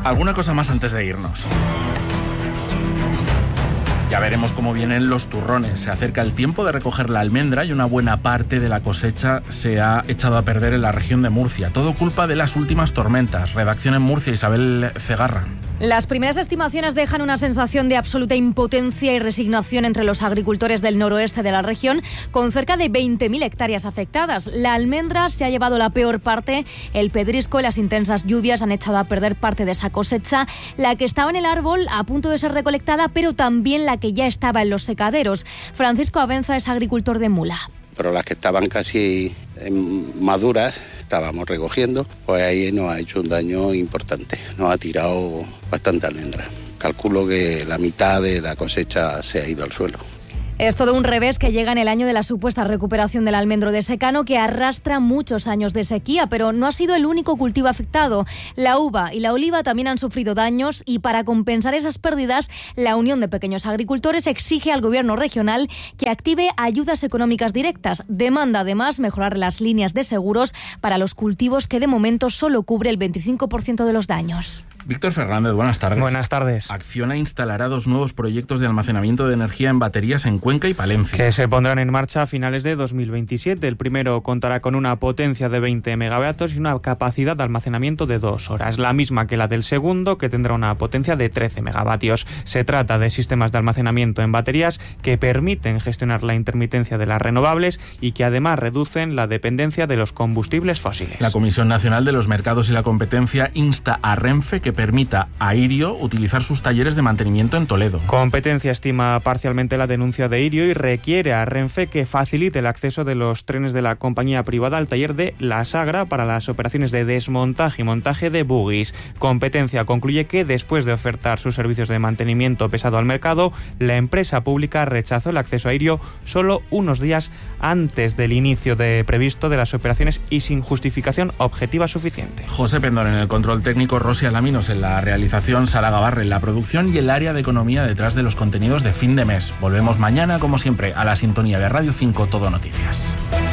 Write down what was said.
Alguna cosa más antes de irnos. Ya veremos cómo vienen los turrones. Se acerca el tiempo de recoger la almendra y una buena parte de la cosecha se ha echado a perder en la región de Murcia. Todo culpa de las últimas tormentas. Redacción en Murcia, Isabel Cegarra. Las primeras estimaciones dejan una sensación de absoluta impotencia y resignación entre los agricultores del noroeste de la región, con cerca de 20.000 hectáreas afectadas. La almendra se ha llevado la peor parte, el pedrisco y las intensas lluvias han echado a perder parte de esa cosecha, la que estaba en el árbol a punto de ser recolectada, pero también la que ya estaba en los secaderos. Francisco Abenza es agricultor de Mula. Pero las que estaban casi maduras, estábamos recogiendo, pues ahí nos ha hecho un daño importante, nos ha tirado bastante almendra. Calculo que la mitad de la cosecha se ha ido al suelo. Es todo un revés que llega en el año de la supuesta recuperación del almendro de secano, que arrastra muchos años de sequía, pero no ha sido el único cultivo afectado. La uva y la oliva también han sufrido daños y para compensar esas pérdidas, la Unión de Pequeños Agricultores exige al Gobierno regional que active ayudas económicas directas. Demanda además mejorar las líneas de seguros para los cultivos, que de momento solo cubre el 25% de los daños. Víctor Fernández, buenas tardes. Buenas tardes. Acciona instalará 2 nuevos proyectos de almacenamiento de energía en baterías en Cuenca y Palencia, que se pondrán en marcha a finales de 2027. El primero contará con una potencia de 20 megavatios y una capacidad de almacenamiento de 2 horas, la misma que la del segundo, que tendrá una potencia de 13 megavatios. Se trata de sistemas de almacenamiento en baterías que permiten gestionar la intermitencia de las renovables y que además reducen la dependencia de los combustibles fósiles. La Comisión Nacional de los Mercados y la Competencia insta a Renfe que permita a Irio utilizar sus talleres de mantenimiento en Toledo. Competencia estima parcialmente la denuncia de Irio y requiere a Renfe que facilite el acceso de los trenes de la compañía privada al taller de La Sagra para las operaciones de desmontaje y montaje de buggies. Competencia concluye que después de ofertar sus servicios de mantenimiento pesado al mercado, la empresa pública rechazó el acceso a Irio solo unos días antes del inicio previsto de las operaciones y sin justificación objetiva suficiente. José Pendón en el control técnico, Rosy Alaminos en la realización, Sara Gavarre en la producción y el área de economía detrás de los contenidos de fin de mes. Volvemos mañana, como siempre, a la sintonía de Radio 5 Todo Noticias.